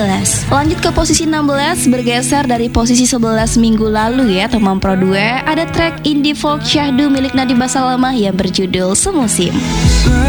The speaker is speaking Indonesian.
Lanjut ke posisi 16, bergeser dari posisi 11 minggu lalu ya teman Pro 2. Ada track indie folk syahdu milik Nadiem Basalamah yang berjudul Semusim.